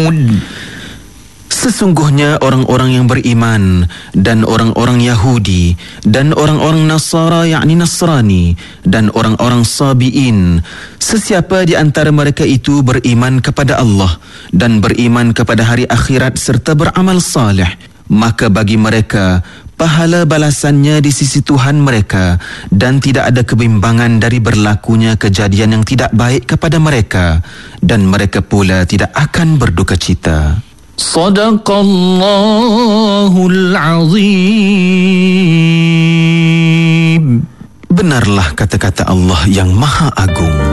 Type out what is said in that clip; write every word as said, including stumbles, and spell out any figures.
ثمود Sesungguhnya orang-orang yang beriman dan orang-orang Yahudi dan orang-orang Nasara yakni Nasrani dan orang-orang Sabi'in, sesiapa di antara mereka itu beriman kepada Allah dan beriman kepada hari akhirat serta beramal saleh, maka bagi mereka pahala balasannya di sisi Tuhan mereka dan tidak ada kebimbangan dari berlakunya kejadian yang tidak baik kepada mereka, dan mereka pula tidak akan berduka cita. Sadaqallahul azim. Benarlah kata-kata Allah yang Maha Agung.